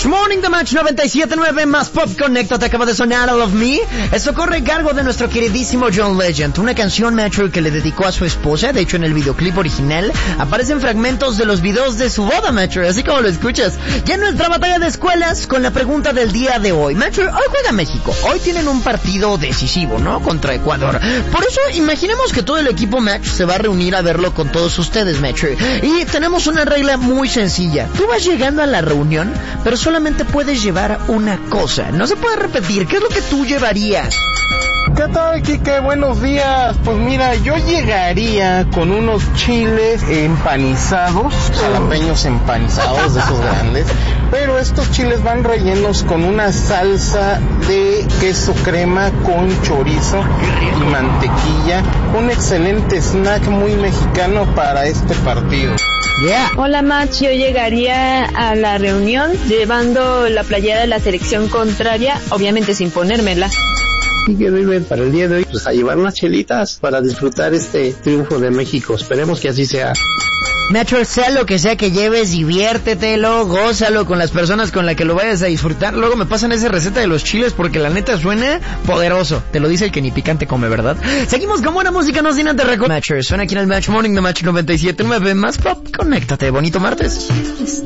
Match Morning, The Match 97.9 más Pop Connecto. Te acaba de sonar All of Me. Esto corre a cargo de nuestro queridísimo John Legend, una canción, Metro, que le dedicó a su esposa. De hecho, en el videoclip original aparecen fragmentos de los videos de su boda, Metro, así como lo escuchas. Ya en nuestra batalla de escuelas, con la pregunta del día de hoy. Metro, hoy juega México. Hoy tienen un partido decisivo, ¿no? Contra Ecuador. Por eso, imaginemos que todo el equipo Match se va a reunir a verlo con todos ustedes, Metro. Y tenemos una regla muy sencilla. Tú vas llegando a la reunión, pero solamente puedes llevar una cosa. No se puede repetir. ¿Qué es lo que tú llevarías? ¿Qué tal, Kike? Buenos días. Pues mira, yo llegaría con unos chiles empanizados, jalapeños empanizados, de esos grandes, pero estos chiles van rellenos con una salsa de queso crema con chorizo y mantequilla. Un excelente snack muy mexicano para este partido. Yeah. Hola, Max, yo llegaría a la reunión llevando la playera de la selección contraria, obviamente sin ponérmela. Y que viven para el día de hoy, pues a llevar unas chelitas para disfrutar este triunfo de México. Esperemos que así sea. Metro, sea lo que sea que lleves, diviértetelo, gózalo con las personas con las que lo vayas a disfrutar. Luego me pasan esa receta de los chiles porque la neta suena poderoso. Te lo dice el que ni picante come, ¿verdad? Seguimos con buena música, no sin antes recordar. Matcher, suena aquí en el Match Morning de Match 97.9 más Pop. Conéctate, bonito martes.